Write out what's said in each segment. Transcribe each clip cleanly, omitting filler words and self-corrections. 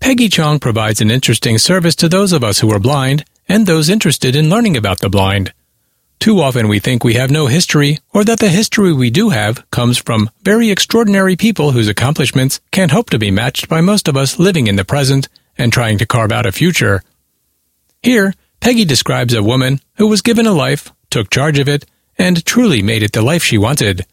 Peggy Chong provides an interesting service to those of us who are blind and those interested in learning about the blind. Too often we think we have no history, or that the history we do have comes from very extraordinary people whose accomplishments can't hope to be matched by most of us living in the present and trying to carve out a future. Here, Peggy describes a woman who was given a life, took charge of it, and truly made it the life she wanted.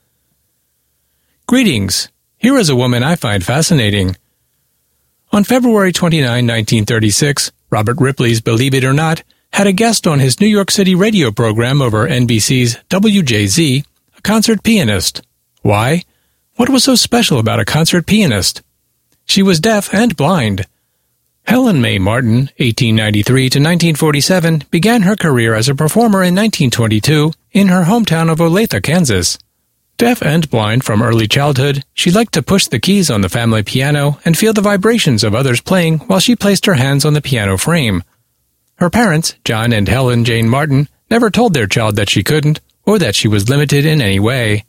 Greetings. Here is a woman I find fascinating. On February 29, 1936, Robert Ripley's Believe It or Not had a guest on his New York City radio program over NBC's WJZ, a concert pianist. Why? What was so special about a concert pianist? She was deaf and blind. Helen Mae Martin, 1893 to 1947, began her career as a performer in 1922 in her hometown of Olathe, Kansas. Deaf and blind from early childhood, she liked to push the keys on the family piano and feel the vibrations of others playing while she placed her hands on the piano frame. Her parents, John and Helen Jane Martin, never told their child that she couldn't or that she was limited in any way.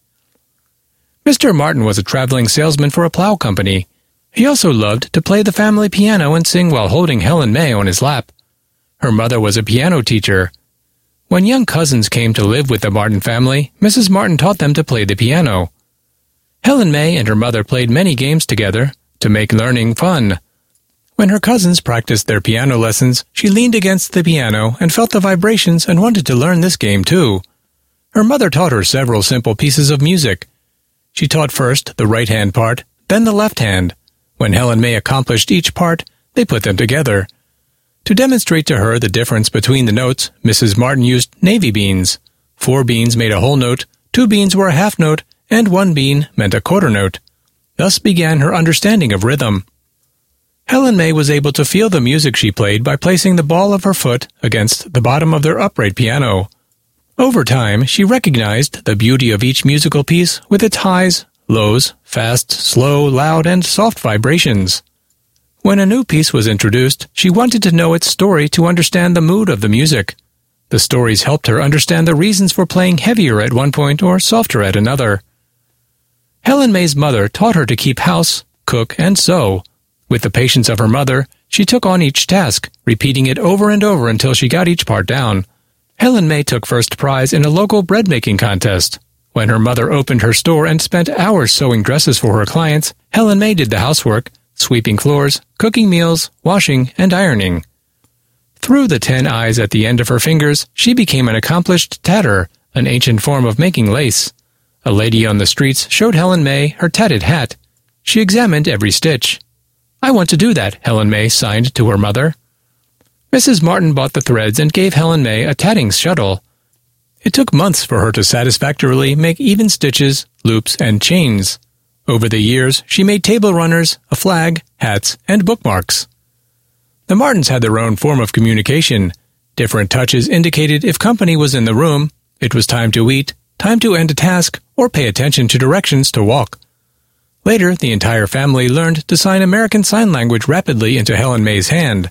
Mr. Martin was a traveling salesman for a plow company. He also loved to play the family piano and sing while holding Helen Mae on his lap. Her mother was a piano teacher. When young cousins came to live with the Martin family, Mrs. Martin taught them to play the piano. Helen Mae and her mother played many games together to make learning fun. When her cousins practiced their piano lessons, she leaned against the piano and felt the vibrations and wanted to learn this game too. Her mother taught her several simple pieces of music. She taught first the right hand part, then the left hand. When Helen Mae accomplished each part, they put them together. To demonstrate to her the difference between the notes, Mrs. Martin used navy beans. 4 beans made a whole note, 2 beans were a half note, and 1 bean meant a quarter note. Thus began her understanding of rhythm. Helen Mae was able to feel the music she played by placing the ball of her foot against the bottom of their upright piano. Over time, she recognized the beauty of each musical piece with its highs, lows, fast, slow, loud, and soft vibrations. When a new piece was introduced, she wanted to know its story to understand the mood of the music. The stories helped her understand the reasons for playing heavier at one point or softer at another. Helen Mae's mother taught her to keep house, cook, and sew. With the patience of her mother, she took on each task, repeating it over and over until she got each part down. Helen Mae took first prize in a local bread-making contest. When her mother opened her store and spent hours sewing dresses for her clients, Helen Mae did the housework, sweeping floors, cooking meals, washing, and ironing. Through the 10 eyes at the end of her fingers, she became an accomplished tatter, an ancient form of making lace. A lady on the streets showed Helen Mae her tatted hat. She examined every stitch. "I want to do that," Helen Mae signed to her mother. Mrs. Martin bought the threads and gave Helen Mae a tatting shuttle. It took months for her to satisfactorily make even stitches, loops, and chains. Over the years, she made table runners, a flag, hats, and bookmarks. The Martins had their own form of communication. Different touches indicated if company was in the room, it was time to eat, time to end a task, or pay attention to directions to walk. Later, the entire family learned to sign American Sign Language rapidly into Helen Mae's hand.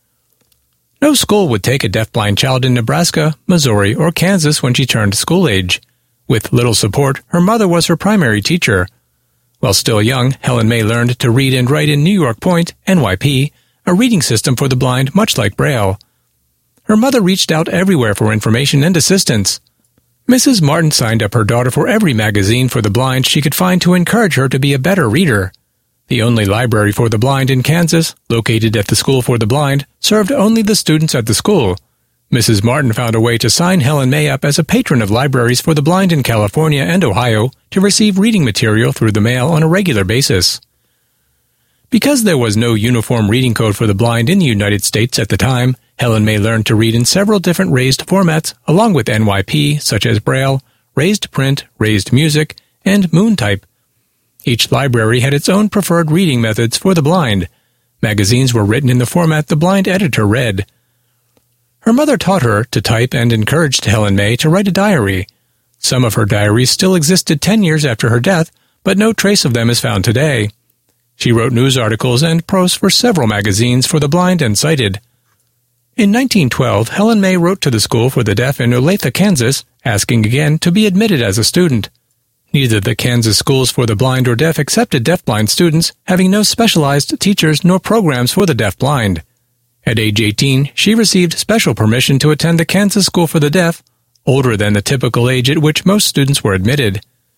No school would take a deafblind child in Nebraska, Missouri, or Kansas when she turned school age. With little support, her mother was her primary teacher. While still young, Helen Mae learned to read and write in New York Point, NYP, a reading system for the blind much like Braille. Her mother reached out everywhere for information and assistance. Mrs. Martin signed up her daughter for every magazine for the blind she could find to encourage her to be a better reader. The only library for the blind in Kansas, located at the School for the Blind, served only the students at the school. Mrs. Martin found a way to sign Helen Mae up as a patron of libraries for the blind in California and Ohio to receive reading material through the mail on a regular basis. Because there was no uniform reading code for the blind in the United States at the time, Helen Mae learned to read in several different raised formats along with NYP, such as Braille, raised print, raised music, and Moon Type. Each library had its own preferred reading methods for the blind. Magazines were written in the format the blind editor read. Her mother taught her to type and encouraged Helen Mae to write a diary. Some of her diaries still existed 10 years after her death, but no trace of them is found today. She wrote news articles and prose for several magazines for the blind and sighted. In 1912, Helen Mae wrote to the School for the Deaf in Olathe, Kansas, asking again to be admitted as a student. Neither the Kansas Schools for the Blind or Deaf accepted deafblind students, having no specialized teachers nor programs for the deafblind. At age 18, she received special permission to attend the Kansas School for the Deaf, older than the typical age at which most students were admitted.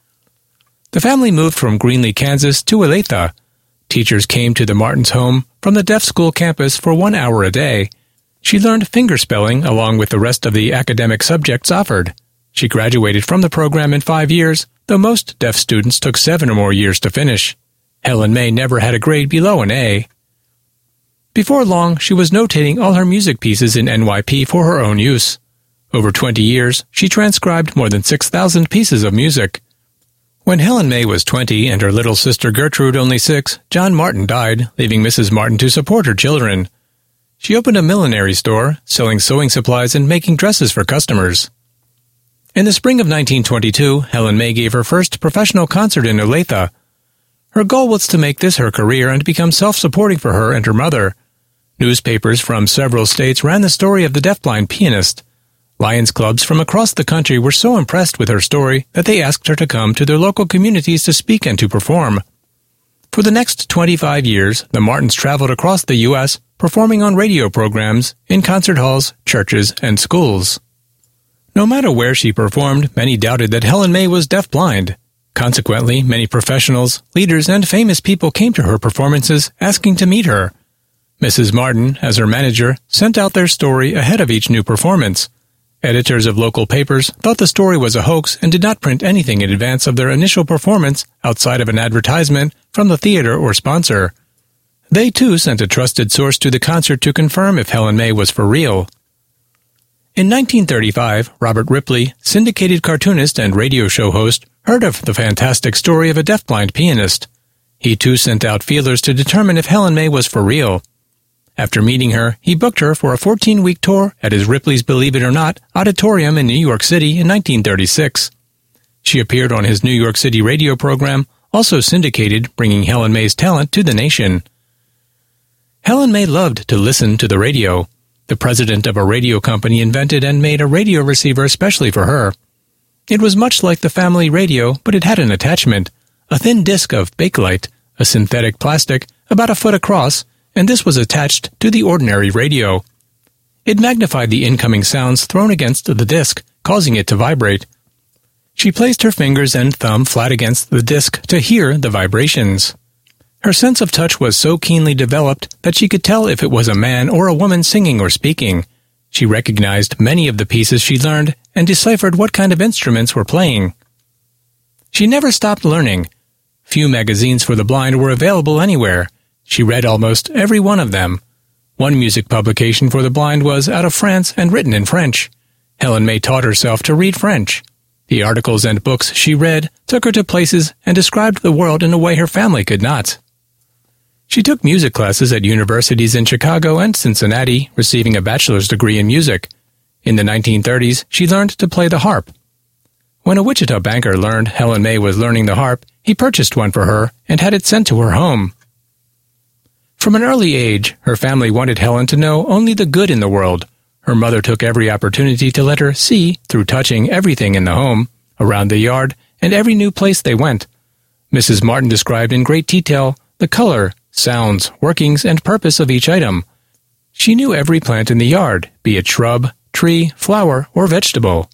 The family moved from Greenlee, Kansas to Olathe. Teachers came to the Martins' home from the deaf school campus for 1 hour a day. She learned fingerspelling along with the rest of the academic subjects offered. She graduated from the program in 5 years, though most deaf students took 7 or more years to finish. Helen May never had a grade below an A. Before long, she was notating all her music pieces in NYP for her own use. Over 20 years, she transcribed more than 6,000 pieces of music. When Helen May was 20 and her little sister Gertrude only 6, John Martin died, leaving Mrs. Martin to support her children. She opened a millinery store, selling sewing supplies and making dresses for customers. In the spring of 1922, Helen May gave her first professional concert in Olathe. Her goal was to make this her career and become self-supporting for her and her mother. Newspapers from several states ran the story of the deafblind pianist. Lions clubs from across the country were so impressed with her story that they asked her to come to their local communities to speak and to perform. For the next 25 years, the Martins traveled across the U.S., performing on radio programs, in concert halls, churches, and schools. No matter where she performed, many doubted that Helen May was deafblind. Consequently, many professionals, leaders, and famous people came to her performances asking to meet her. Mrs. Martin, as her manager, sent out their story ahead of each new performance. Editors of local papers thought the story was a hoax and did not print anything in advance of their initial performance outside of an advertisement from the theater or sponsor. They, too, sent a trusted source to the concert to confirm if Helen May was for real. In 1935, Robert Ripley, syndicated cartoonist and radio show host, heard of the fantastic story of a deafblind pianist. He too sent out feelers to determine if Helen May was for real. After meeting her, he booked her for a 14-week tour at his Ripley's Believe It or Not auditorium in New York City in 1936. She appeared on his New York City radio program, also syndicated, bringing Helen May's talent to the nation. Helen May loved to listen to the radio. The president of a radio company invented and made a radio receiver especially for her. It was much like the family radio, but it had an attachment, a thin disc of Bakelite, a synthetic plastic about a foot across, and this was attached to the ordinary radio. It magnified the incoming sounds thrown against the disc, causing it to vibrate. She placed her fingers and thumb flat against the disc to hear the vibrations. Her sense of touch was so keenly developed that she could tell if it was a man or a woman singing or speaking. She recognized many of the pieces she learned and deciphered what kind of instruments were playing. She never stopped learning. Few magazines for the blind were available anywhere. She read almost every one of them. One music publication for the blind was out of France and written in French. Helen May taught herself to read French. The articles and books she read took her to places and described the world in a way her family could not. She took music classes at universities in Chicago and Cincinnati, receiving a bachelor's degree in music. In the 1930s, she learned to play the harp. When a Wichita banker learned Helen May was learning the harp, he purchased one for her and had it sent to her home. From an early age, her family wanted Helen to know only the good in the world. Her mother took every opportunity to let her see, through touching, everything in the home, around the yard, and every new place they went. Mrs. Martin described in great detail the color, sounds, workings, and purpose of each item. She knew every plant in the yard, be it shrub, tree, flower, or vegetable.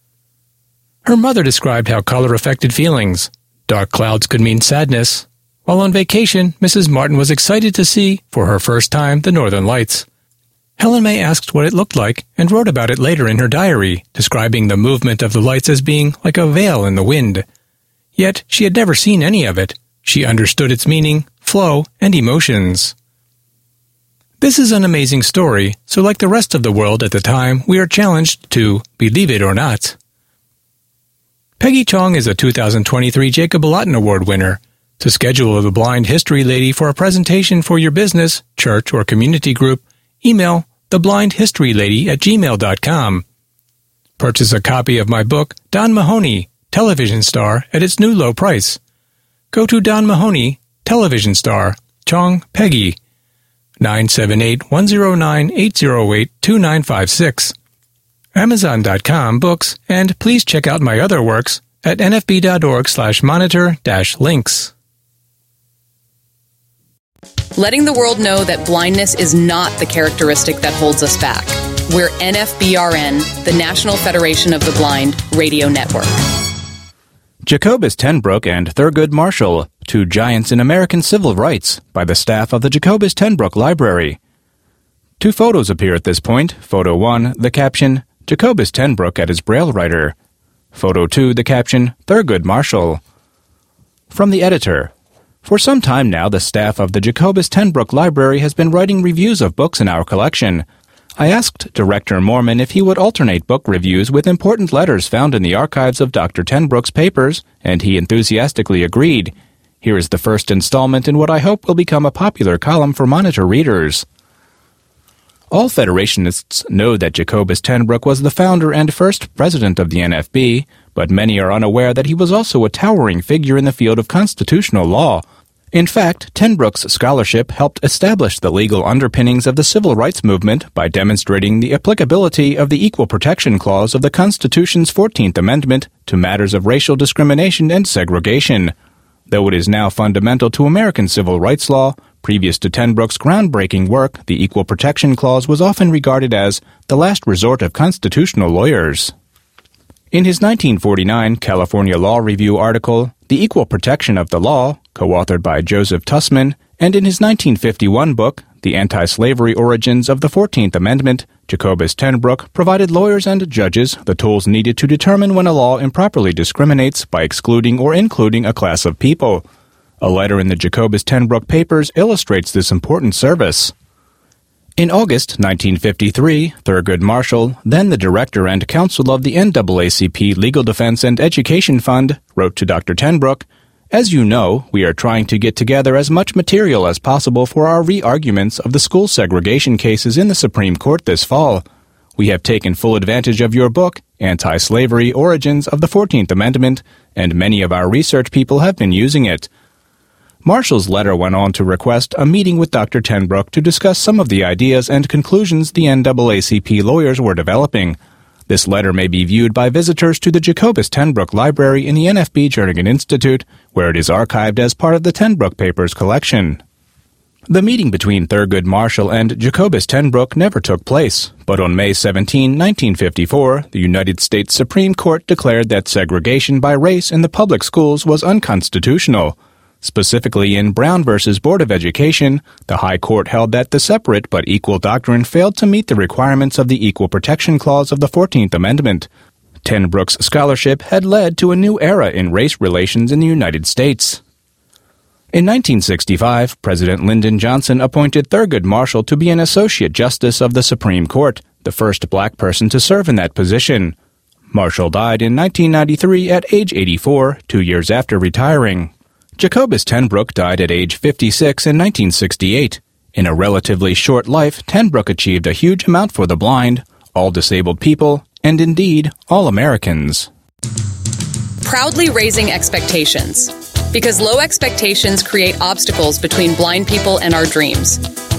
Her mother described how color affected feelings. Dark clouds could mean sadness. While on vacation, Mrs. Martin was excited to see, for her first time, the Northern Lights. Helen May asked what it looked like and wrote about it later in her diary, describing the movement of the lights as being like a veil in the wind. Yet she had never seen any of it. She understood its meaning, flow, and emotions. This is an amazing story, so like the rest of the world at the time, we are challenged to believe it or not. Peggy Chong is a 2023 Jacob Lawton Award winner. To schedule the Blind History Lady for a presentation for your business, church, or community group, email theblindhistorylady@gmail.com. Purchase a copy of my book, Don Mahoney, Television Star, at its new low price. Go to Don Mahoney, Television Star, Chong, Peggy, 978-109-808-2956. Amazon.com books, and please check out my other works, at nfb.org/monitor-links. Letting the world know that blindness is not the characteristic that holds us back. We're NFBRN, the National Federation of the Blind Radio Network. Jacobus Tenbrook and Thurgood Marshall, Two Giants in American Civil Rights, by the staff of the Jacobus Tenbrook Library. Two photos appear at this point. Photo 1, the caption, Jacobus Tenbrook at his Braille writer. Photo 2, the caption, Thurgood Marshall. From the editor. For some time now, the staff of the Jacobus Tenbrook Library has been writing reviews of books in our collection. I asked Director Mormon if he would alternate book reviews with important letters found in the archives of Dr. Tenbrook's papers, and he enthusiastically agreed. Here is the first installment in what I hope will become a popular column for Monitor readers. All Federationists know that Jacobus Tenbrook was the founder and first president of the NFB, but many are unaware that he was also a towering figure in the field of constitutional law. In fact, Tenbrook's scholarship helped establish the legal underpinnings of the civil rights movement by demonstrating the applicability of the Equal Protection Clause of the Constitution's 14th Amendment to matters of racial discrimination and segregation. Though it is now fundamental to American civil rights law, previous to Tenbrook's groundbreaking work, the Equal Protection Clause was often regarded as the last resort of constitutional lawyers. In his 1949 California Law Review article, The Equal Protection of the Law, co-authored by Joseph Tussman, and in his 1951 book, The Anti-Slavery Origins of the 14th Amendment, Jacobus Tenbrook provided lawyers and judges the tools needed to determine when a law improperly discriminates by excluding or including a class of people. A letter in the Jacobus Tenbrook papers illustrates this important service. In August 1953, Thurgood Marshall, then the director and counsel of the NAACP Legal Defense and Education Fund, wrote to Dr. Tenbrook, "As you know, we are trying to get together as much material as possible for our re-arguments of the school segregation cases in the Supreme Court this fall. We have taken full advantage of your book, Anti-Slavery Origins of the 14th Amendment, and many of our research people have been using it." Marshall's letter went on to request a meeting with Dr. Tenbrook to discuss some of the ideas and conclusions the NAACP lawyers were developing. This letter may be viewed by visitors to the Jacobus Tenbrook Library in the NFB Jernigan Institute, where it is archived as part of the Tenbrook Papers collection. The meeting between Thurgood Marshall and Jacobus Tenbrook never took place, but on May 17, 1954, the United States Supreme Court declared that segregation by race in the public schools was unconstitutional. Specifically in Brown v. Board of Education, the High Court held that the separate but equal doctrine failed to meet the requirements of the Equal Protection Clause of the 14th Amendment. Tenbrook's scholarship had led to a new era in race relations in the United States. In 1965, President Lyndon Johnson appointed Thurgood Marshall to be an Associate Justice of the Supreme Court, the first black person to serve in that position. Marshall died in 1993 at age 84, 2 years after retiring. Jacobus Tenbrook died at age 56 in 1968. In a relatively short life, Tenbrook achieved a huge amount for the blind, all disabled people, and indeed, all Americans. Proudly raising expectations. Because low expectations create obstacles between blind people and our dreams.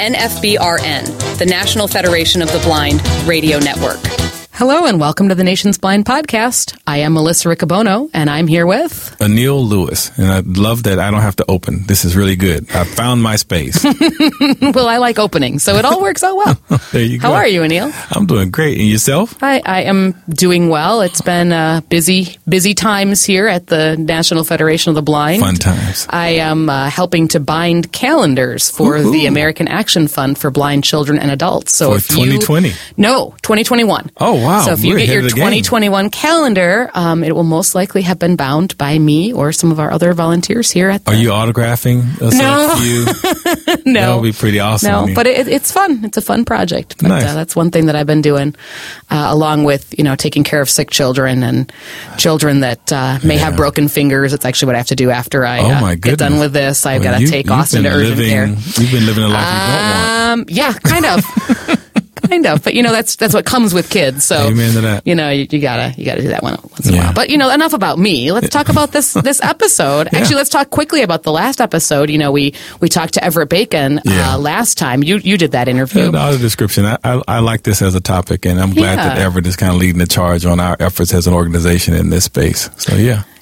NFBRN, the National Federation of the Blind Radio Network. Hello and welcome to the Nation's Blind Podcast. I am Melissa Riccobono, and I'm here with... Anil Lewis, and I love that I don't have to open. This is really good. I found my space. Well, I like opening, so it all works out well. There you go. How are you, Anil? I'm doing great. And yourself? I am doing well. It's been busy times here at the National Federation of the Blind. Fun times. I am helping to bind calendars for the American Action Fund for Blind Children and Adults. So for 2020? No, 2021. Oh, wow. So if you get your 2021 calendar, it will most likely have been bound by me or some of our other volunteers here at the... Are you autographing us? No. No. That would be pretty awesome. No, but it's fun. It's a fun project. But nice. That's one thing that I've been doing, along with, taking care of sick children and children that may have broken fingers. It's actually what I have to do after I get done with this. I've got to take Austin to urgent care. You've been living a life you don't want. Yeah, kind of. Kind of, but that's what comes with kids. So amen to that. You gotta do that once in a while. But enough about me. Let's talk about this episode. Yeah. Actually, let's talk quickly about the last episode. We talked to Everett Bacon last time. You did that interview. The audio description. I like this as a topic, and I'm glad that Everett is kind of leading the charge on our efforts as an organization in this space. So yeah.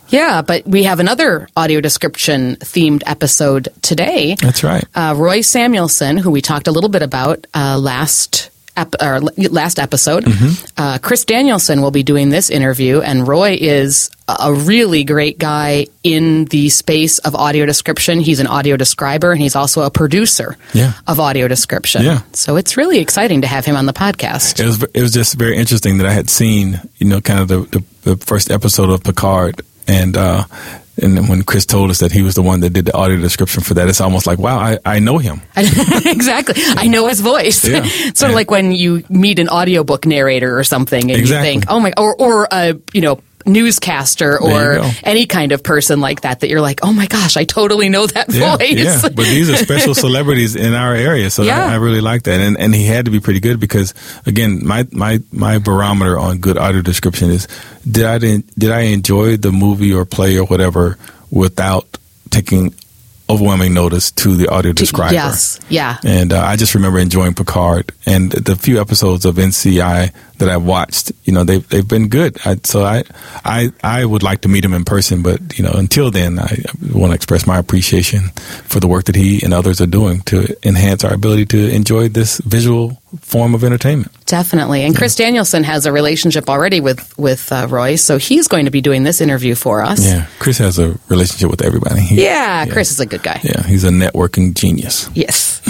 Yeah, but we have another audio description themed episode today. That's right. Roy Samuelson, who we talked a little bit about last episode. Chris Danielson will be doing this interview, and Roy is a really great guy in the space of audio description. He's an audio describer, and he's also a producer of audio description. Yeah. So it's really exciting to have him on the podcast. It was just very interesting that I had seen, kind of the first episode of Picard, and when Chris told us that he was the one that did the audio description for that, it's almost like, wow, I know him. Exactly. I know his voice. Yeah. Sort of like when you meet an audiobook narrator or something and you think, oh my, or newscaster or any kind of person like that you're like, oh my gosh, I totally know that voice. Yeah, but these are special celebrities in our area, so I really like that. And he had to be pretty good because, again, my barometer on good audio description is, did I enjoy the movie or play or whatever without taking overwhelming notice to the audio describer? Yes, yeah. And I just remember enjoying Picard, and the few episodes of NCI that I've watched, they've been good. So I would like to meet him in person, but until then, I want to express my appreciation for the work that he and others are doing to enhance our ability to enjoy this visual form of entertainment. Definitely. And Chris Danielson has a relationship already with Roy, so he's going to be doing this interview for us. Yeah, Chris has a relationship with everybody. Chris is a good guy. Yeah, he's a networking genius. Yes.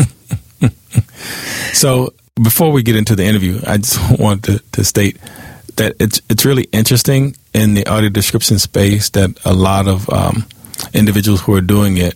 So before we get into the interview, I just wanted to state that it's really interesting in the audio description space that a lot of individuals who are doing it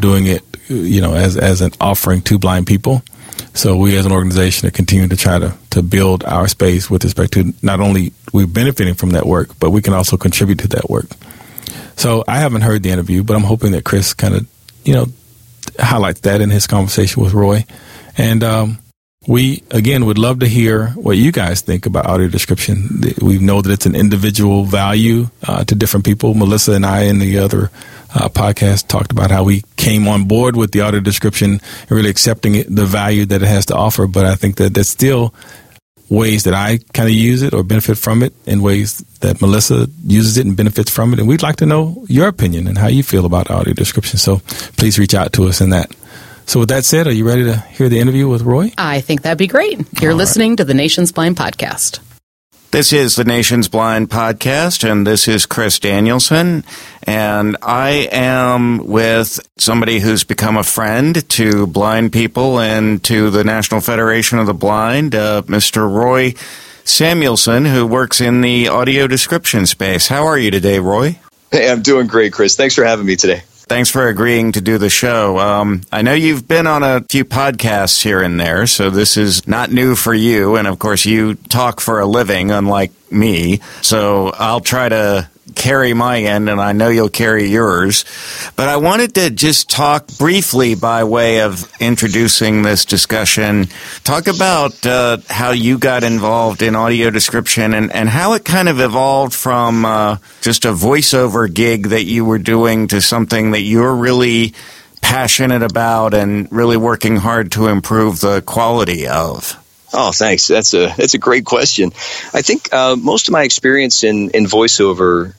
as an offering to blind people. So we as an organization are continuing to try to build our space with respect to not only we're benefiting from that work, but we can also contribute to that work. So I haven't heard the interview, but I'm hoping that Chris kind of, highlights that in his conversation with Roy. And we, again, would love to hear what you guys think about audio description. We know that it's an individual value to different people. Melissa and I in the other podcast talked about how we came on board with the audio description and really accepting the value that it has to offer. But I think that there's still ways that I kind of use it or benefit from it, in ways that Melissa uses it and benefits from it. And we'd like to know your opinion and how you feel about audio description. So please reach out to us in that. So with that said, are you ready to hear the interview with Roy? I think that'd be great. You're listening to the Nation's Blind Podcast. This is the Nation's Blind Podcast, and this is Chris Danielson, and I am with somebody who's become a friend to blind people and to the National Federation of the Blind, Mr. Roy Samuelson, who works in the audio description space. How are you today, Roy? Hey, I'm doing great, Chris. Thanks for having me today. Thanks for agreeing to do the show. I know you've been on a few podcasts here and there, so this is not new for you. And, of course, you talk for a living, unlike me. So I'll try to carry my end, and I know you'll carry yours. But I wanted to just talk briefly by way of introducing this discussion, talk about how you got involved in audio description and how it kind of evolved from just a voiceover gig that you were doing to something that you're really passionate about and really working hard to improve the quality of. Oh, thanks. That's a great question. I think most of my experience in voiceover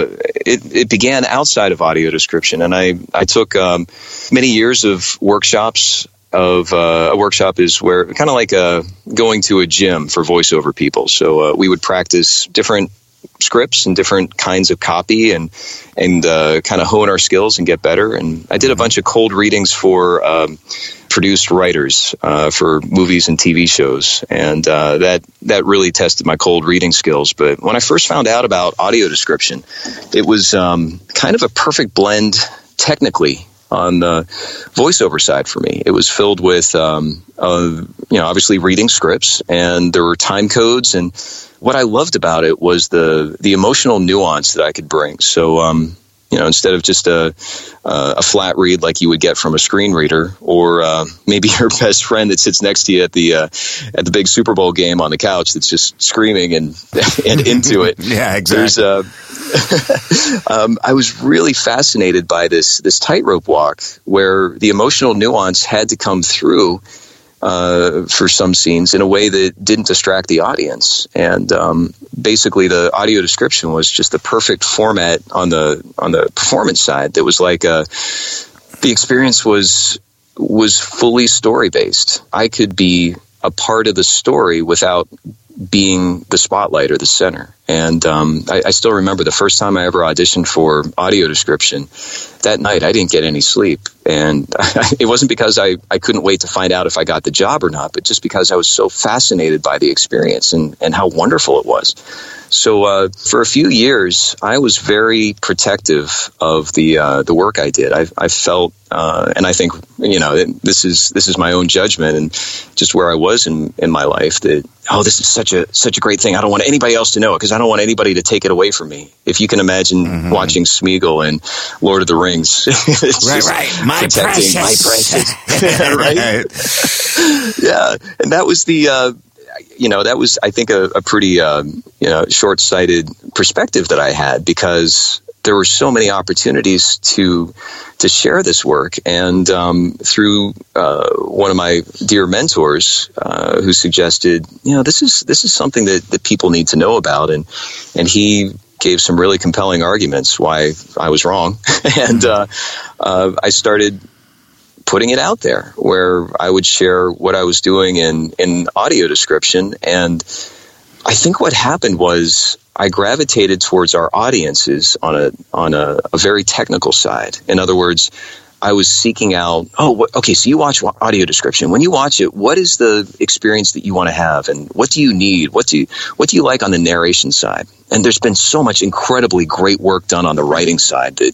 it began outside of audio description, and I took many years of workshops. A workshop is where kind of like going to a gym for voiceover people. So we would practice different scripts and different kinds of copy and kind of hone our skills and get better. And I did a bunch of cold readings for produced writers for movies and TV shows, and that really tested my cold reading skills. But when I first found out about audio description, it was kind of a perfect blend technically on the voiceover side for me. It was filled with obviously reading scripts, and there were time codes, and what I loved about it was the emotional nuance that I could bring. So instead of just a flat read like you would get from a screen reader, or maybe your best friend that sits next to you at the big Super Bowl game on the couch that's just screaming and into it. Yeah, exactly. I was really fascinated by this tightrope walk where the emotional nuance had to come through for some scenes in a way that didn't distract the audience. And basically, the audio description was just the perfect format on the performance side. That was like the experience was fully story based. I could be a part of the story without being the spotlight or the center. And I still remember the first time I ever auditioned for audio description. That night, I didn't get any sleep. And it wasn't because I couldn't wait to find out if I got the job or not, but just because I was so fascinated by the experience and how wonderful it was. So for a few years, I was very protective of the work I did. I felt, and I think, this is my own judgment and just where I was in my life, that, this is such a great thing. I don't want anybody else to know it because I don't want anybody to take it away from me. If you can imagine watching Smeagol and Lord of the Rings. right. My precious. Right? Yeah. And that was that was, I think, a pretty, short-sighted perspective that I had, because there were so many opportunities to share this work. And through one of my dear mentors who suggested, this is something that people need to know about. And he gave some really compelling arguments why I was wrong. And I started putting it out there, where I would share what I was doing in audio description. And I think what happened was I gravitated towards our audiences on a very technical side. In other words, I was seeking out, so you watch audio description. When you watch it, what is the experience that you want to have? And what do you need? What do you like on the narration side? And there's been so much incredibly great work done on the writing side that,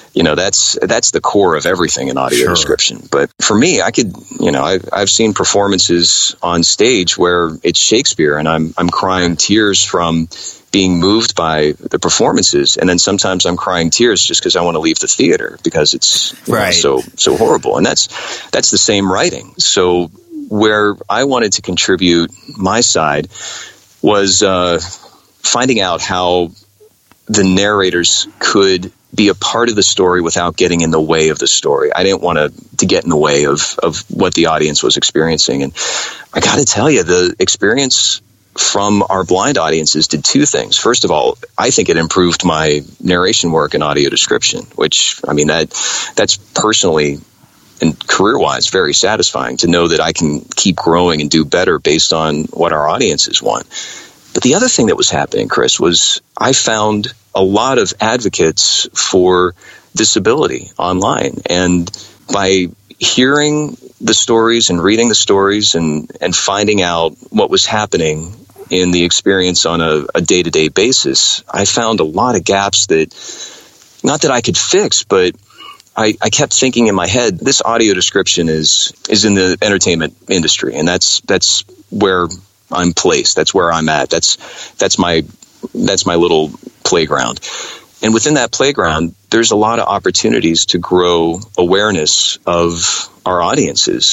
that's the core of everything in audio description. But for me, I could, I've seen performances on stage where it's Shakespeare and I'm crying tears from being moved by the performances. And then sometimes I'm crying tears just because I want to leave the theater because it's so horrible. And that's the same writing. So where I wanted to contribute my side was finding out how the narrators could be a part of the story without getting in the way of the story. I didn't want to get in the way of what the audience was experiencing. And I got to tell you, the experience from our blind audiences did two things. First of all, I think it improved my narration work and audio description, which, that's personally and career-wise very satisfying to know that I can keep growing and do better based on what our audiences want. But the other thing that was happening, Chris, was I found a lot of advocates for disability online. And by hearing the stories and reading the stories and finding out what was happening in the experience on a day-to-day basis, I found a lot of gaps that, not that I could fix, but I kept thinking in my head, this audio description is in the entertainment industry, and that's where I'm placed. That's where I'm at. That's my little playground. And within that playground, there's a lot of opportunities to grow awareness of our audiences.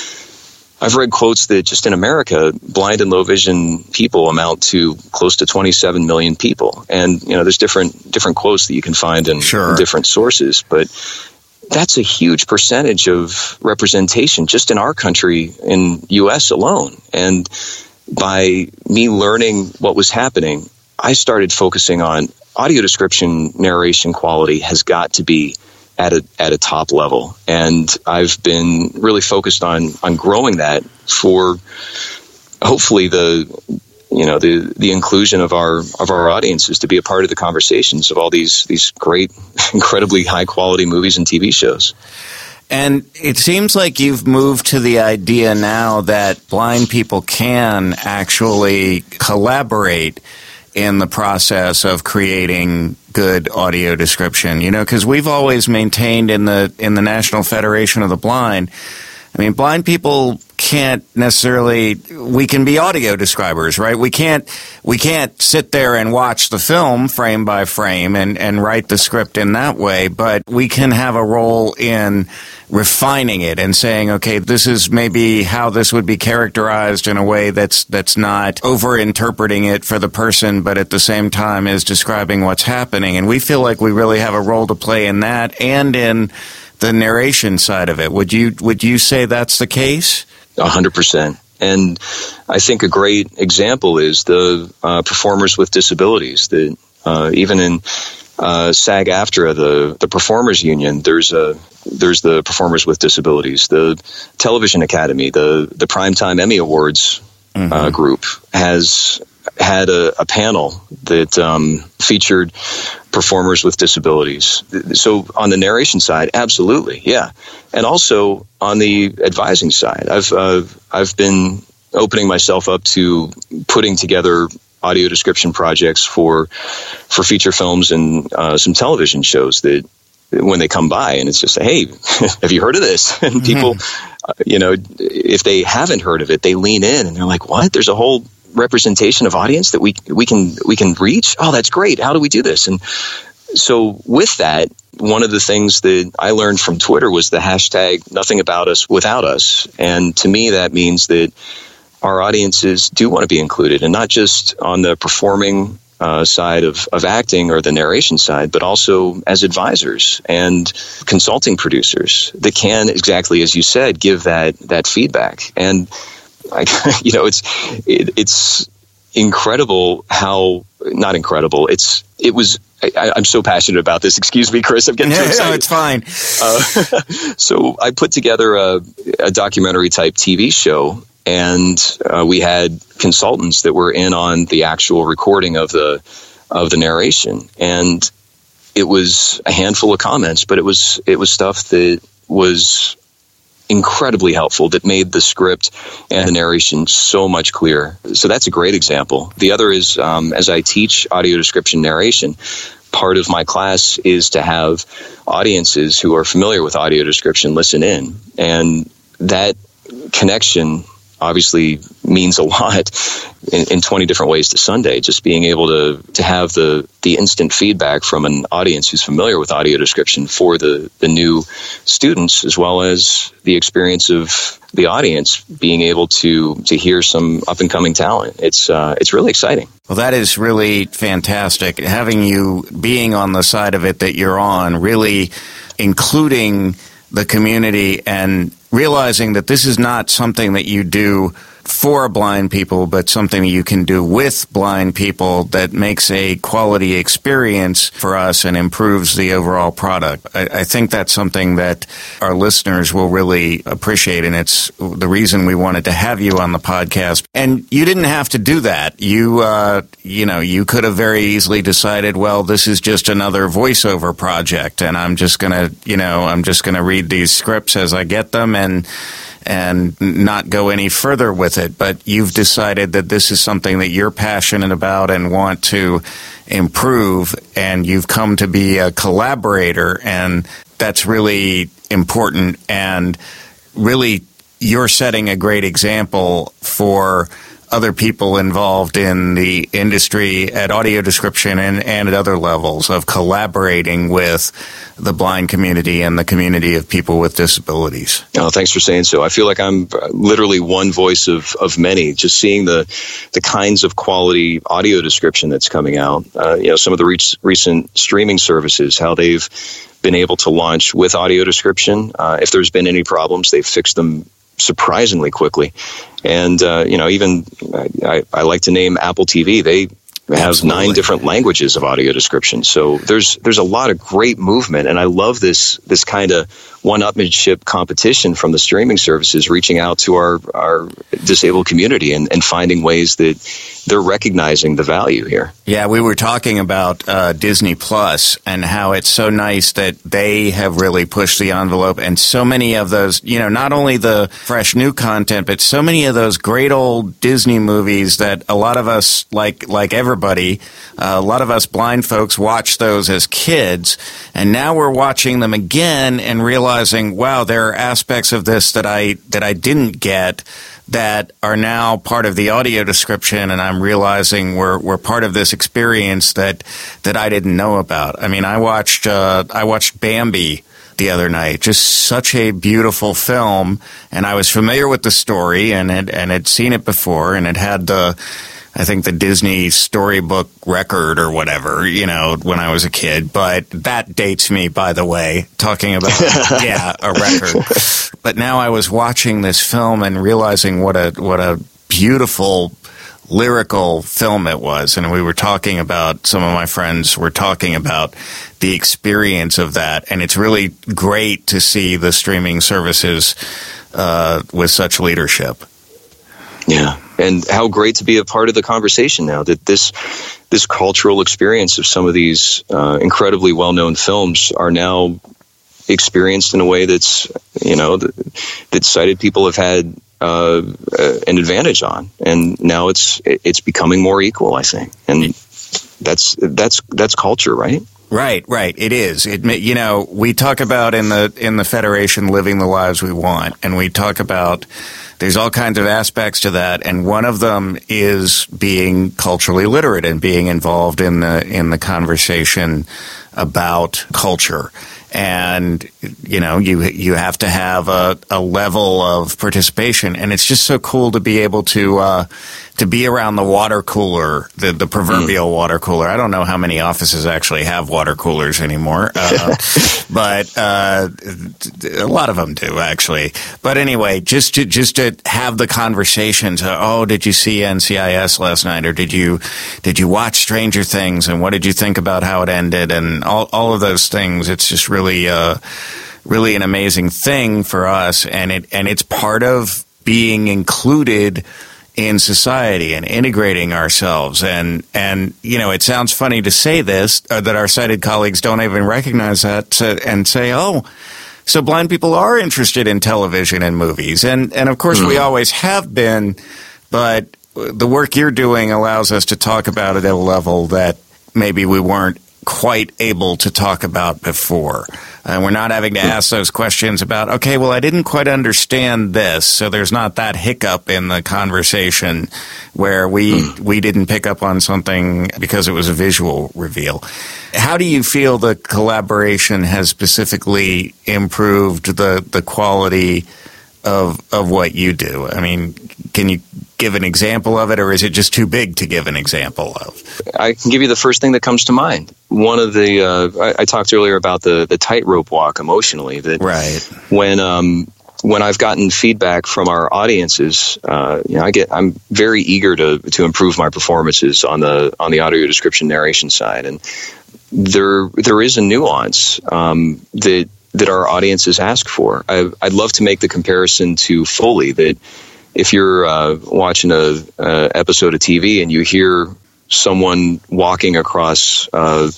I've read quotes that just in America, blind and low vision people amount to close to 27 million people. And, there's different quotes that you can find in different sources, but that's a huge percentage of representation just in our country, in U.S. alone. And by me learning what was happening, I started focusing on audio description narration quality has got to be at a top level. And I've been really focused on growing that for hopefully the inclusion of our audiences to be a part of the conversations of all these great, incredibly high quality movies and TV shows. And it seems like you've moved to the idea now that blind people can actually collaborate in the process of creating good audio description, because we've always maintained in the National Federation of the Blind, blind people can't necessarily, we can be audio describers, right? We can't sit there and watch the film frame by frame and write the script in that way, but we can have a role in refining it and saying, okay, this is maybe how this would be characterized in a way that's not over-interpreting it for the person, but at the same time is describing what's happening. And we feel like we really have a role to play in that and in the narration side of it. Would you say that's the case? 100%. And I think a great example is the performers with disabilities. That even in SAG-AFTRA, the performers union, there's the performers with disabilities. The Television Academy, the Primetime Emmy Awards group has had a panel that featured performers with disabilities. So on the narration side, absolutely, yeah. And also on the advising side, I've been opening myself up to putting together audio description projects for feature films and some television shows that when they come by and it's just, hey, have you heard of this? And people, if they haven't heard of it, they lean in and they're like, what? There's a whole representation of audience that we can reach? Oh, that's great. How do we do this? And so with that, one of the things that I learned from Twitter was the hashtag nothing about us without us. And to me, that means that our audiences do want to be included, and not just on the performing side of acting or the narration side, but also as advisors and consulting producers that can, exactly as you said, give that feedback. And it's incredible how, not incredible, I'm so passionate about this. Excuse me, Chris, I'm getting too excited. No, it's fine. So I put together a documentary type TV show, and we had consultants that were in on the actual recording of the narration. And it was a handful of comments, but it was stuff that was incredibly helpful, that made the script and the narration so much clearer. So that's a great example. The other is, as I teach audio description narration, part of my class is to have audiences who are familiar with audio description listen in. And that connection obviously means a lot in 20 different ways to Sunday. Just being able to have the instant feedback from an audience who's familiar with audio description for the new students, as well as the experience of the audience being able to hear some up and coming talent. It's really exciting. Well, that is really fantastic. Having you being on the side of it that you're on, really including the community and realizing that this is not something that you do for blind people, but something you can do with blind people that makes a quality experience for us and improves the overall product. I think that's something that our listeners will really appreciate, and it's the reason we wanted to have you on the podcast. And you didn't have to do that. You could have very easily decided, well, this is just another voiceover project, and I'm just gonna read these scripts as I get them and not go any further with it. But you've decided that this is something that you're passionate about and want to improve, and you've come to be a collaborator, and that's really important. And really, you're setting a great example for other people involved in the industry at audio description and at other levels of collaborating with the blind community and the community of people with disabilities. Oh, thanks for saying so. I feel like I'm literally one voice of many, just seeing the kinds of quality audio description that's coming out. Some of the recent streaming services, how they've been able to launch with audio description. If there's been any problems, they've fixed them surprisingly quickly. And, even I like to name Apple TV. They have Absolutely. 9 different languages of audio description. So there's a lot of great movement. And I love this kind of one-upmanship competition from the streaming services reaching out to our disabled community and finding ways that they're recognizing the value here. Yeah, we were talking about Disney Plus and how it's so nice that they have really pushed the envelope, and so many of those, not only the fresh new content, but so many of those great old Disney movies that a lot of us, like everybody, a lot of us blind folks watched those as kids, and now we're watching them again and realizing, wow, there are aspects of this that I didn't get that are now part of the audio description, and I'm realizing we're part of this experience that I didn't know about. I mean, I watched Bambi the other night. Just such a beautiful film, and I was familiar with the story and had seen it before, and it had I think the Disney storybook record or whatever, when I was a kid. But that dates me, by the way, talking about, a record. But now I was watching this film and realizing what a beautiful lyrical film it was. And we were talking about, some of my friends were talking about the experience of that. And it's really great to see the streaming services with such leadership. Yeah. And how great to be a part of the conversation now that this cultural experience of some of these incredibly well-known films are now experienced in a way that's, that sighted people have had an advantage on, and now it's becoming more equal, I think, and that's culture, right? Right. It is. We talk about in the Federation living the lives we want, and we talk about there's all kinds of aspects to that, and one of them is being culturally literate and being involved in the conversation about culture. And, you have to have a level of participation. And it's just so cool to be able to be around the water cooler, the proverbial water cooler. I don't know how many offices actually have water coolers anymore, but a lot of them do, actually. But anyway, just to have the conversations. Did you see NCIS last night, or did you watch Stranger Things, and what did you think about how it ended, and all of those things. It's just really an amazing thing for us, and it's part of being included in society and integrating ourselves. And it sounds funny to say this, that our sighted colleagues don't even recognize that and say, so blind people are interested in television and movies. And of course we always have been, but the work you're doing allows us to talk about it at a level that maybe we weren't quite able to talk about before. And we're not having to ask those questions about, okay, well, I didn't quite understand this, so there's not that hiccup in the conversation where we didn't pick up on something because it was a visual reveal. How do you feel the collaboration has specifically improved the quality of what you do? I mean, can you give an example of it, or is it just too big to give an example of? I can give you the first thing that comes to mind. One of the I talked earlier about the tightrope walk emotionally. That right. When I've gotten feedback from our audiences, I'm very eager to improve my performances on the audio description narration side, and there is a nuance that our audiences ask for. I'd love to make the comparison to Foley, that if you're watching a episode of TV and you hear someone walking across a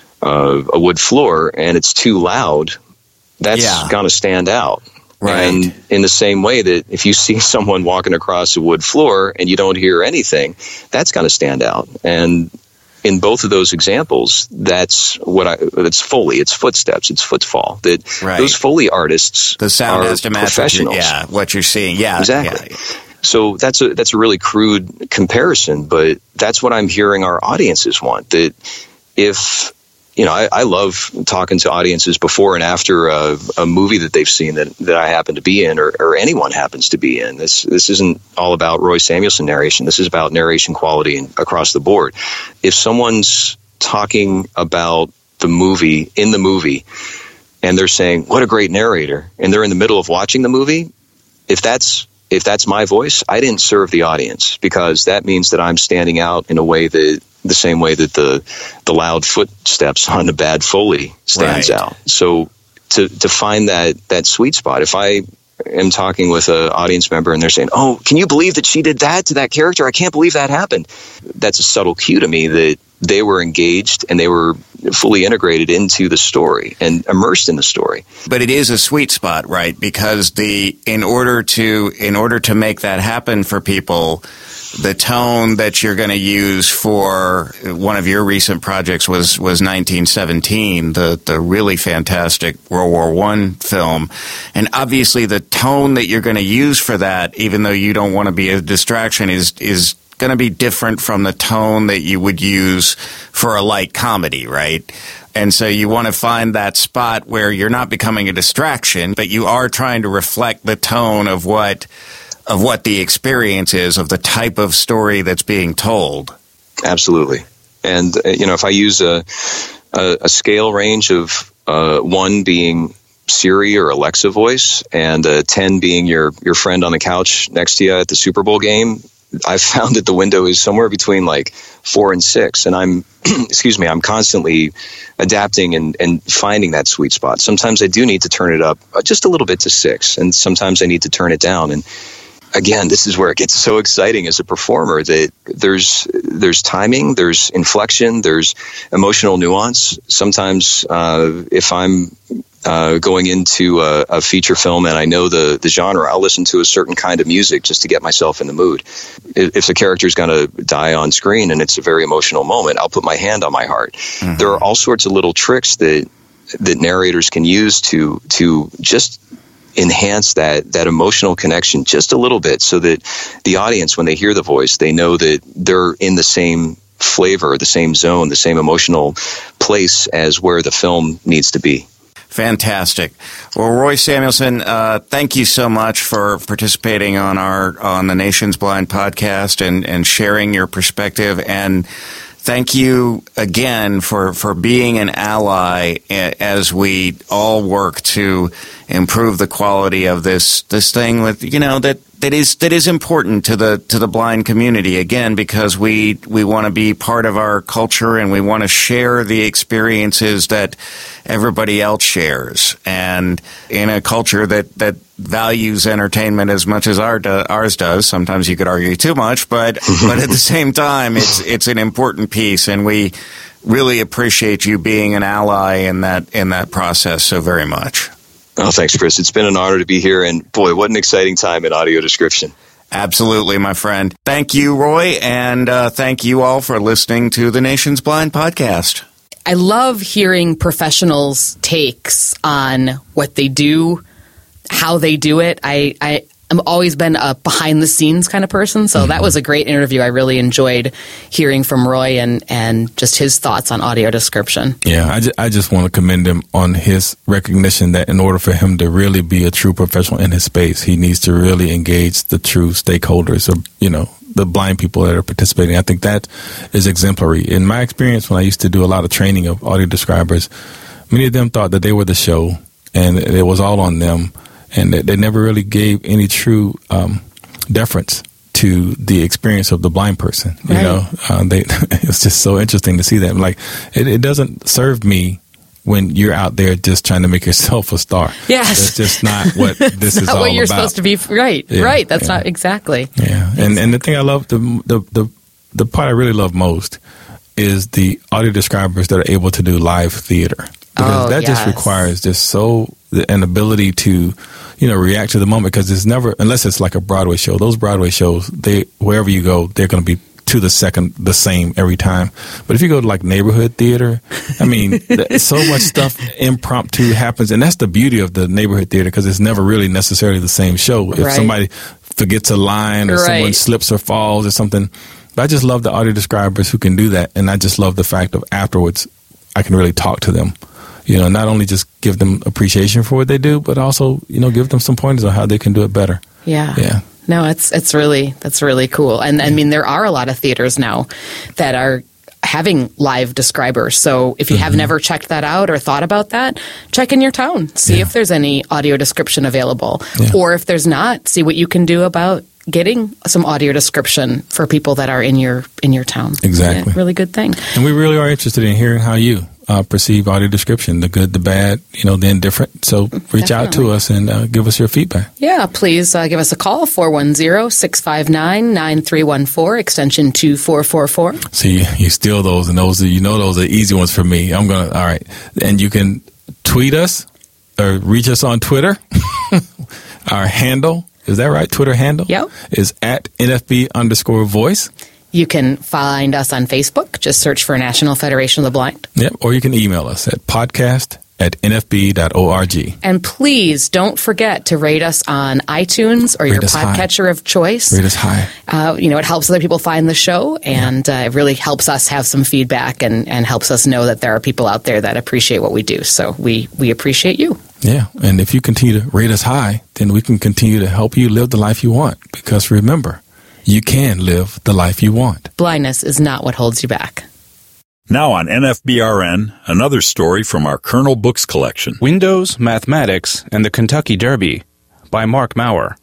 wood floor and it's too loud, that's going to stand out. Right. And in the same way that if you see someone walking across a wood floor and you don't hear anything, that's going to stand out. And in both of those examples, it's Foley, it's footsteps, it's footfall. Those Foley artists, the sound has to match professionals. What you're seeing. Yeah, exactly. Yeah. So that's a really crude comparison, but that's what I'm hearing our audiences want. That if I love talking to audiences before and after a movie that they've seen that I happen to be in, or anyone happens to be in. This isn't all about Roy Samuelson narration. This is about narration quality across the board. If someone's talking about the movie, and they're saying, what a great narrator, and they're in the middle of watching the movie, if that's my voice, I didn't serve the audience, because that means that I'm standing out in a way that the same way that the loud footsteps on the bad Foley stands out. So to find that sweet spot, if I am talking with an audience member and they're saying, oh, can you believe that she did that to that character? I can't believe that happened. That's a subtle cue to me that they were engaged and they were fully integrated into the story and immersed in the story. But it is a sweet spot, right? Because in order to make that happen for people, the tone that you're going to use for one of your recent projects was 1917, the really fantastic World War I film. And obviously the tone that you're going to use for that, even though you don't want to be a distraction, is going to be different from the tone that you would use for a light comedy, right? And so you want to find that spot where you're not becoming a distraction, but you are trying to reflect the tone of what of what the experience is, of the type of story that's being told. Absolutely. And, if I use a scale range of 1 being Siri or Alexa voice and 10 being your friend on the couch next to you at the Super Bowl game, I've found that the window is somewhere between like 4 and 6. And I'm, I'm constantly adapting and finding that sweet spot. Sometimes I do need to turn it up just a little bit to 6, and sometimes I need to turn it down. And again, this is where it gets so exciting as a performer, that there's timing, there's inflection, there's emotional nuance. Sometimes if I'm going into a feature film and I know the genre, I'll listen to a certain kind of music just to get myself in the mood. If the character's going to die on screen and it's a very emotional moment, I'll put my hand on my heart. Mm-hmm. There are all sorts of little tricks that narrators can use to just enhance that emotional connection just a little bit, so that the audience, when they hear the voice, they know that they're in the same flavor, the same zone, the same emotional place as where the film needs to be. Fantastic. Well, Roy Samuelson, thank you so much for participating on the Nation's Blind podcast and sharing your perspective. And thank you again for being an ally as we all work to improve the quality of this thing with, that is important to the blind community, again, because we want to be part of our culture and we want to share the experiences that everybody else shares. And in a culture that values entertainment as much as ours does, sometimes you could argue too much, but at the same time, it's an important piece, and we really appreciate you being an ally in that process so very much. Oh, thanks, Chris. It's been an honor to be here, and boy, what an exciting time in audio description. Absolutely, my friend. Thank you, Roy, and thank you all for listening to the Nation's Blind podcast. I love hearing professionals' takes on what they do, how they do it. I've always been a behind-the-scenes kind of person, so that was a great interview. I really enjoyed hearing from Roy and just his thoughts on audio description. Yeah, I just want to commend him on his recognition that in order for him to really be a true professional in his space, he needs to really engage the true stakeholders, or, the blind people that are participating. I think that is exemplary. In my experience, when I used to do a lot of training of audio describers, many of them thought that they were the show and it was all on them. And they never really gave any true deference to the experience of the blind person. Right. It's just so interesting to see that. Like, it doesn't serve me when you're out there just trying to make yourself a star. Yes. That's just not what this is all about. Not what you're supposed to be. Right. Yeah, right. That's not exactly. Yeah. And the thing I love, the part I really love most is the audio describers that are able to do live theater. Because that just requires an ability to, react to the moment, because it's never, unless it's like a Broadway show, those Broadway shows, wherever you go, they're going to be to the second the same every time. But if you go to like neighborhood theater, I mean, so much stuff impromptu happens. And that's the beauty of the neighborhood theater, because it's never really necessarily the same show. If somebody forgets a line or someone slips or falls or something. But I just love the audio describers who can do that. And I just love the fact of afterwards, I can really talk to them. Not only just give them appreciation for what they do, but also, give them some pointers on how they can do it better. Yeah. Yeah. No, that's really cool. And I mean, there are a lot of theaters now that are having live describers. So if you have never checked that out or thought about that, check in your town. See if there's any audio description available. Yeah. Or if there's not, see what you can do about getting some audio description for people that are in your town. Exactly. Yeah, really good thing. And we really are interested in hearing how you perceive audio description, the good, the bad, the indifferent. So reach out to us and give us your feedback. Yeah, please give us a call, 410-659-9314, extension 2444. See, you steal those, and those are easy ones for me. all right. And you can tweet us or reach us on Twitter. Our handle, is that right? Twitter handle? Yep. Is at NFB_voice. You can find us on Facebook. Just search for National Federation of the Blind. Yep. Or you can email us at podcast@nfb.org. And please don't forget to rate us on iTunes or your podcatcher of choice. Rate us high. It helps other people find the show, and it really helps us have some feedback and helps us know that there are people out there that appreciate what we do. So we appreciate you. Yeah, and if you continue to rate us high, then we can continue to help you live the life you want. Because remember, you can live the life you want. Blindness is not what holds you back. Now on NFBRN, another story from our Kernel Books collection. Windows, Mathematics, and the Kentucky Derby by Mark Maurer.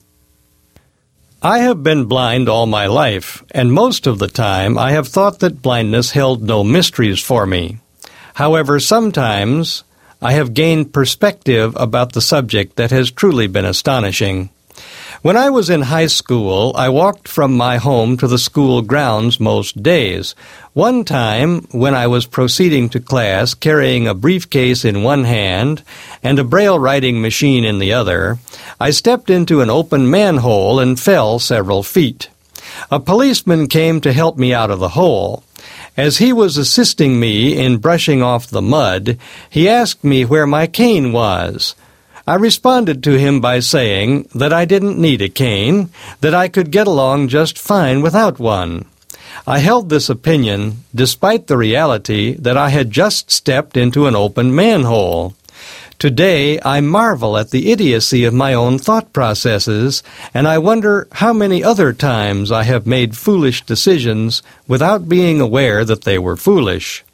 I have been blind all my life, and most of the time I have thought that blindness held no mysteries for me. However, sometimes I have gained perspective about the subject that has truly been astonishing. When I was in high school, I walked from my home to the school grounds most days. One time, when I was proceeding to class carrying a briefcase in one hand and a braille writing machine in the other, I stepped into an open manhole and fell several feet. A policeman came to help me out of the hole. As he was assisting me in brushing off the mud, he asked me where my cane was. I responded to him by saying that I didn't need a cane, that I could get along just fine without one. I held this opinion despite the reality that I had just stepped into an open manhole. Today, I marvel at the idiocy of my own thought processes, and I wonder how many other times I have made foolish decisions without being aware that they were foolish.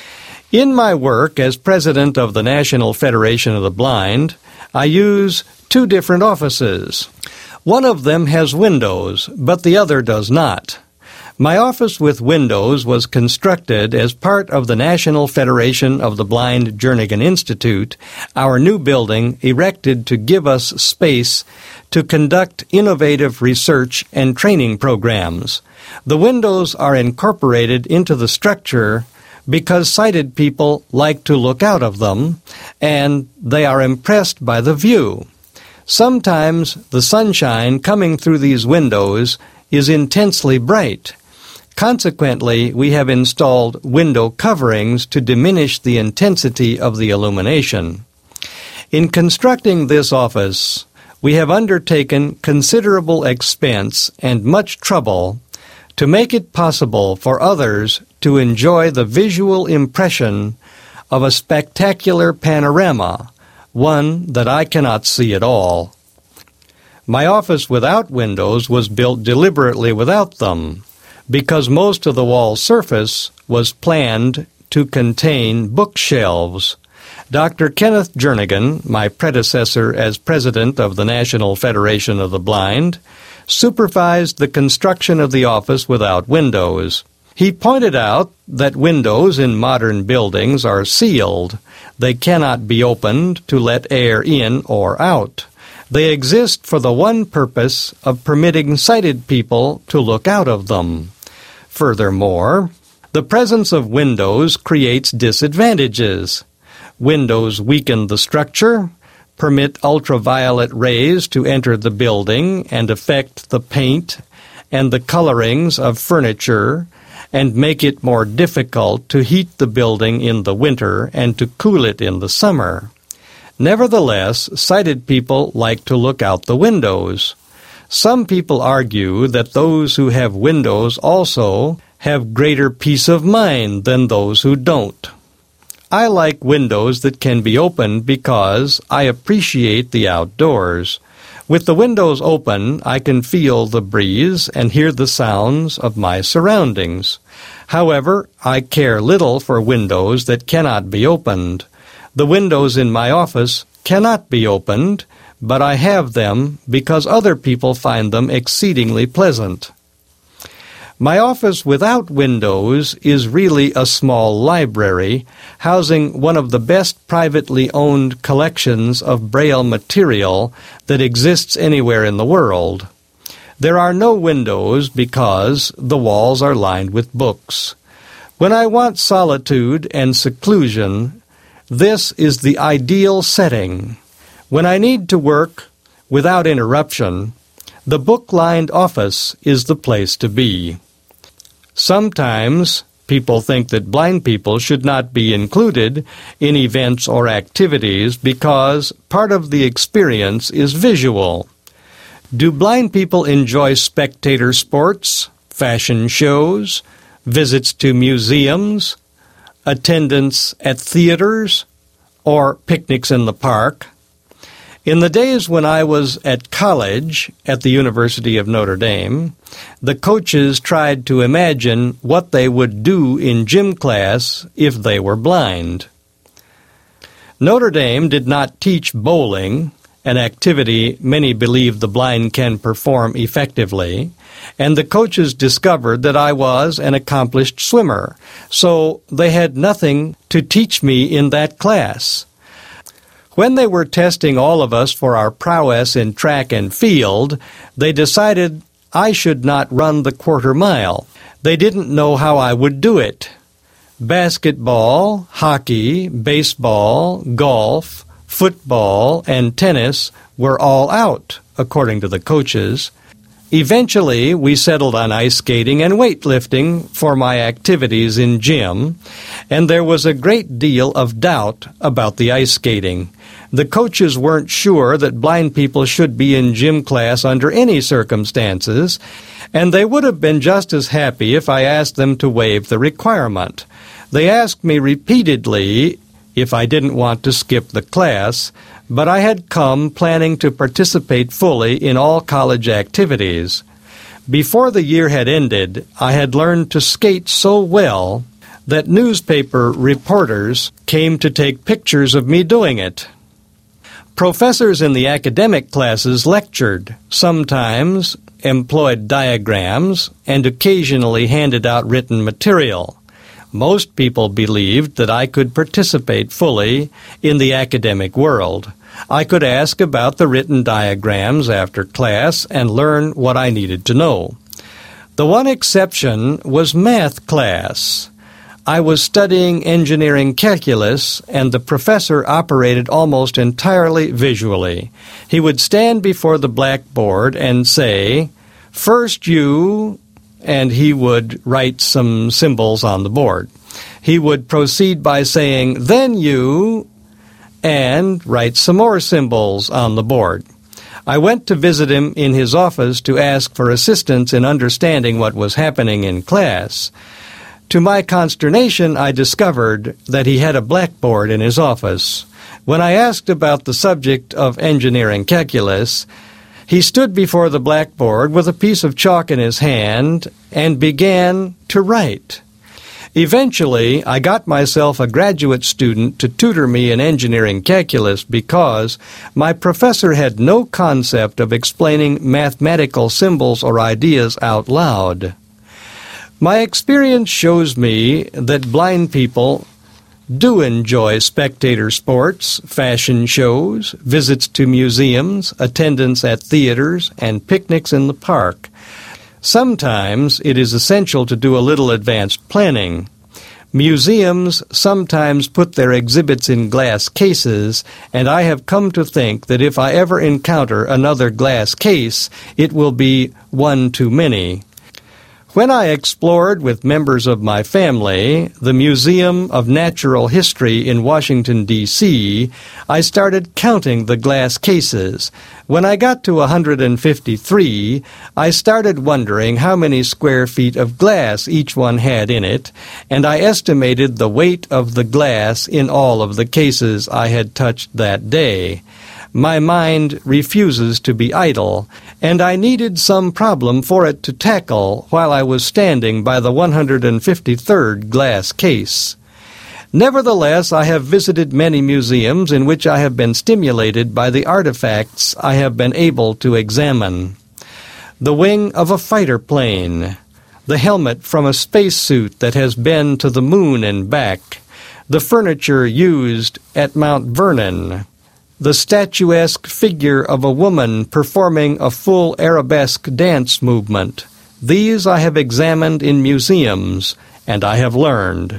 In my work as president of the National Federation of the Blind, I use two different offices. One of them has windows, but the other does not. My office with windows was constructed as part of the National Federation of the Blind Jernigan Institute, our new building erected to give us space to conduct innovative research and training programs. The windows are incorporated into the structure because sighted people like to look out of them, and they are impressed by the view. Sometimes the sunshine coming through these windows is intensely bright. Consequently, we have installed window coverings to diminish the intensity of the illumination. In constructing this office, we have undertaken considerable expense and much trouble to make it possible for others to enjoy the visual impression of a spectacular panorama, one that I cannot see at all. My office without windows was built deliberately without them, because most of the wall surface was planned to contain bookshelves. Dr. Kenneth Jernigan, my predecessor as president of the National Federation of the Blind, supervised the construction of the office without windows. He pointed out that windows in modern buildings are sealed. They cannot be opened to let air in or out. They exist for the one purpose of permitting sighted people to look out of them. Furthermore, the presence of windows creates disadvantages. Windows weaken the structure, permit ultraviolet rays to enter the building and affect the paint and the colorings of furniture, and make it more difficult to heat the building in the winter and to cool it in the summer. Nevertheless, sighted people like to look out the windows. Some people argue that those who have windows also have greater peace of mind than those who don't. I like windows that can be opened because I appreciate the outdoors. With the windows open, I can feel the breeze and hear the sounds of my surroundings. However, I care little for windows that cannot be opened. The windows in my office cannot be opened, but I have them because other people find them exceedingly pleasant. My office without windows is really a small library, housing one of the best privately owned collections of Braille material that exists anywhere in the world. There are no windows because the walls are lined with books. When I want solitude and seclusion, this is the ideal setting. When I need to work without interruption, the book-lined office is the place to be. Sometimes people think that blind people should not be included in events or activities because part of the experience is visual. Do blind people enjoy spectator sports, fashion shows, visits to museums, attendance at theaters, or picnics in the park. In the days when I was at college at the University of Notre Dame, the coaches tried to imagine what they would do in gym class if they were blind. Notre Dame did not teach bowling, an activity many believe the blind can perform effectively, and the coaches discovered that I was an accomplished swimmer, so they had nothing to teach me in that class. When they were testing all of us for our prowess in track and field, they decided I should not run the quarter mile. They didn't know how I would do it. Basketball, hockey, baseball, golf, football, and tennis were all out, according to the coaches. Eventually, we settled on ice skating and weightlifting for my activities in gym, and there was a great deal of doubt about the ice skating. The coaches weren't sure that blind people should be in gym class under any circumstances, and they would have been just as happy if I asked them to waive the requirement. They asked me repeatedly if I didn't want to skip the class, but I had come planning to participate fully in all college activities. Before the year had ended, I had learned to skate so well that newspaper reporters came to take pictures of me doing it. Professors in the academic classes lectured, sometimes employed diagrams, and occasionally handed out written material. Most people believed that I could participate fully in the academic world. I could ask about the written diagrams after class and learn what I needed to know. The one exception was math class. I was studying engineering calculus, and the professor operated almost entirely visually. He would stand before the blackboard and say, "First you," and he would write some symbols on the board. He would proceed by saying, "Then you," and write some more symbols on the board. I went to visit him in his office to ask for assistance in understanding what was happening in class. To my consternation, I discovered that he had a blackboard in his office. When I asked about the subject of engineering calculus, he stood before the blackboard with a piece of chalk in his hand and began to write. Eventually, I got myself a graduate student to tutor me in engineering calculus because my professor had no concept of explaining mathematical symbols or ideas out loud. My experience shows me that blind people do enjoy spectator sports, fashion shows, visits to museums, attendance at theaters, and picnics in the park. Sometimes it is essential to do a little advanced planning. Museums sometimes put their exhibits in glass cases, and I have come to think that if I ever encounter another glass case, it will be one too many. When I explored with members of my family the Museum of Natural History in Washington, D.C., I started counting the glass cases. When I got to 153, I started wondering how many square feet of glass each one had in it, and I estimated the weight of the glass in all of the cases I had touched that day. My mind refuses to be idle, and I needed some problem for it to tackle while I was standing by the 153rd glass case. Nevertheless, I have visited many museums in which I have been stimulated by the artifacts I have been able to examine. The wing of a fighter plane, the helmet from a spacesuit that has been to the moon and back, the furniture used at Mount Vernon, the statuesque figure of a woman performing a full arabesque dance movement. These I have examined in museums, and I have learned.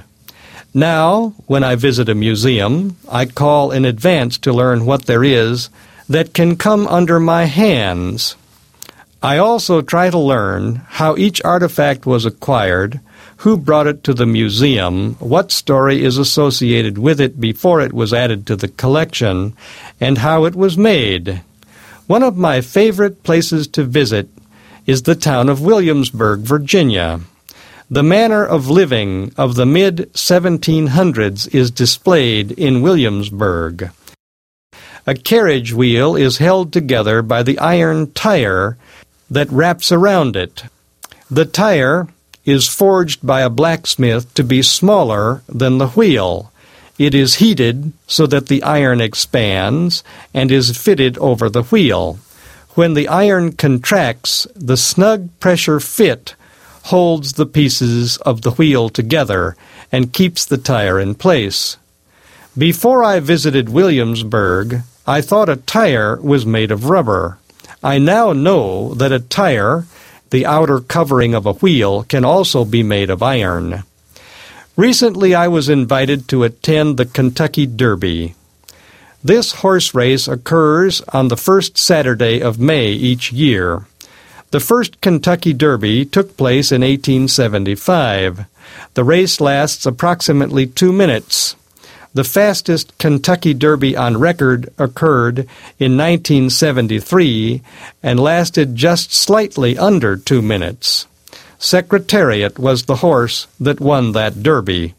Now, when I visit a museum, I call in advance to learn what there is that can come under my hands. I also try to learn how each artifact was acquired, who brought it to the museum, what story is associated with it before it was added to the collection, and how it was made. One of my favorite places to visit is the town of Williamsburg, Virginia. The manner of living of the mid-1700s is displayed in Williamsburg. A carriage wheel is held together by the iron tire that wraps around it. The tire is forged by a blacksmith to be smaller than the wheel. It is heated so that the iron expands and is fitted over the wheel. When the iron contracts, the snug pressure fit holds the pieces of the wheel together and keeps the tire in place. Before I visited Williamsburg, I thought a tire was made of rubber. I now know that a tire, the outer covering of a wheel, can also be made of iron. Recently I was invited to attend the Kentucky Derby. This horse race occurs on the first Saturday of May each year. The first Kentucky Derby took place in 1875. The race lasts approximately 2 minutes. The fastest Kentucky Derby on record occurred in 1973 and lasted just slightly under 2 minutes. Secretariat was the horse that won that derby.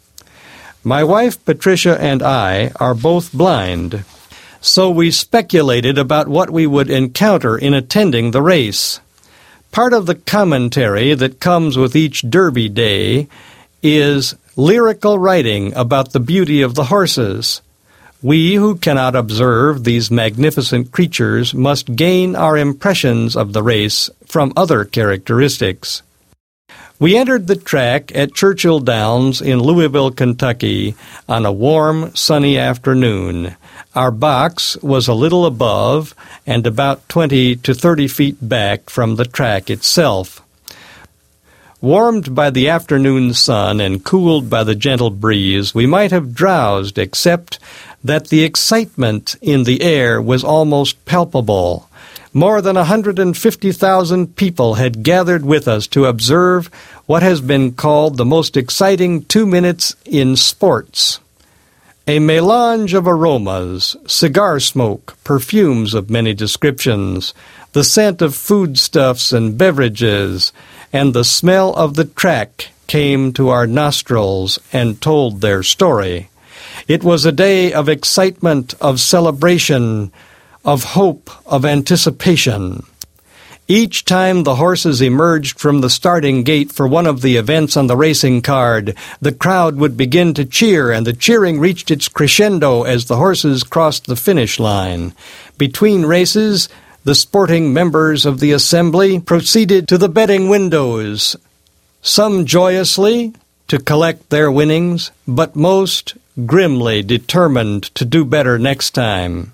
My wife Patricia and I are both blind, so we speculated about what we would encounter in attending the race. Part of the commentary that comes with each Derby day is lyrical writing about the beauty of the horses. We who cannot observe these magnificent creatures must gain our impressions of the race from other characteristics. We entered the track at Churchill Downs in Louisville, Kentucky, on a warm, sunny afternoon. Our box was a little above and about 20 to 30 feet back from the track itself. Warmed by the afternoon sun and cooled by the gentle breeze, we might have drowsed, except that the excitement in the air was almost palpable. More than 150,000 people had gathered with us to observe what has been called the most exciting 2 minutes in sports. A melange of aromas, cigar smoke, perfumes of many descriptions, the scent of foodstuffs and beverages, and the smell of the track came to our nostrils and told their story. It was a day of excitement, of celebration, of hope, of anticipation. Each time the horses emerged from the starting gate for one of the events on the racing card, the crowd would begin to cheer, and the cheering reached its crescendo as the horses crossed the finish line. Between races, the sporting members of the assembly proceeded to the betting windows, some joyously to collect their winnings, but most grimly determined to do better next time.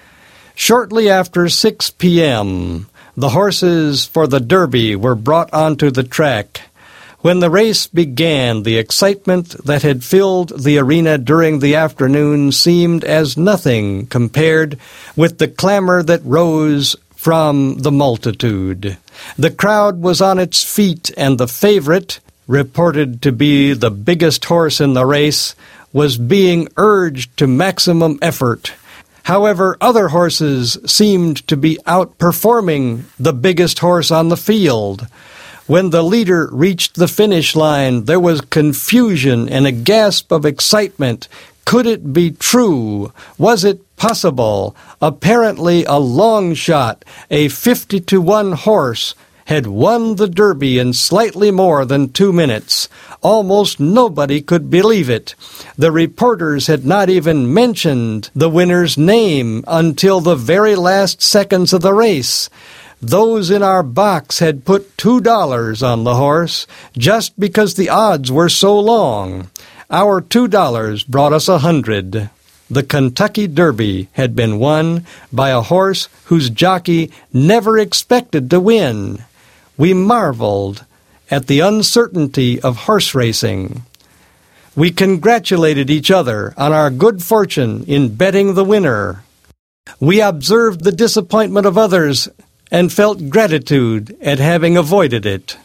Shortly after 6 p.m., the horses for the Derby were brought onto the track. When the race began, the excitement that had filled the arena during the afternoon seemed as nothing compared with the clamor that rose from the multitude. The crowd was on its feet, and the favorite, reported to be the biggest horse in the race, was being urged to maximum effort. However, other horses seemed to be outperforming the biggest horse on the field. When the leader reached the finish line, there was confusion and a gasp of excitement. Could it be true? Was it possible? Apparently a long shot, a 50-1 horse, had won the Derby in slightly more than 2 minutes. Almost nobody could believe it. The reporters had not even mentioned the winner's name until the very last seconds of the race. Those in our box had put $2 on the horse just because the odds were so long. Our $2 brought us $100. The Kentucky Derby had been won by a horse whose jockey never expected to win. We marveled at the uncertainty of horse racing. We congratulated each other on our good fortune in betting the winner. We observed the disappointment of others and felt gratitude at having avoided it.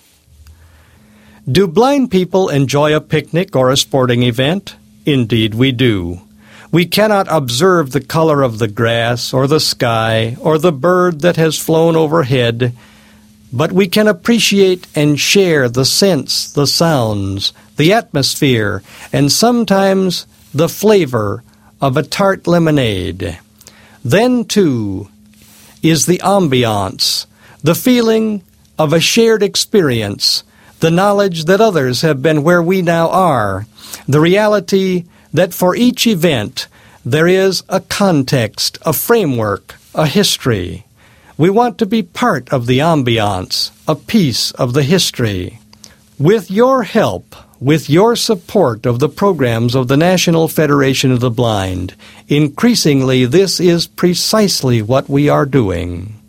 Do blind people enjoy a picnic or a sporting event? Indeed we do. We cannot observe the color of the grass or the sky or the bird that has flown overhead, but we can appreciate and share the scents, the sounds, the atmosphere, and sometimes the flavor of a tart lemonade. Then, too, is the ambiance, the feeling of a shared experience, the knowledge that others have been where we now are, the reality that for each event there is a context, a framework, a history. We want to be part of the ambiance, a piece of the history. With your help, with your support of the programs of the National Federation of the Blind, increasingly this is precisely what we are doing.